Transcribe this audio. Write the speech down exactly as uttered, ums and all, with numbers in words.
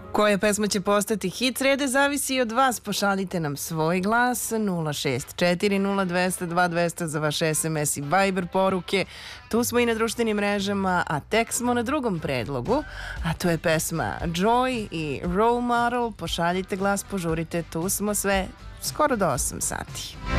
Koja pesma će postati hit srede zavisi i od vas. Pošaljite nam svoj glas nula šest četiri nula dva zero dva dva zero zero za vaše es em es i Viber poruke. Tu smo i na društvenim mrežama, a tek smo na drugom predlogu, a to je pesma Joy i Role Model. Pošaljite glas, požurite, tu smo sve skoro do osam sati.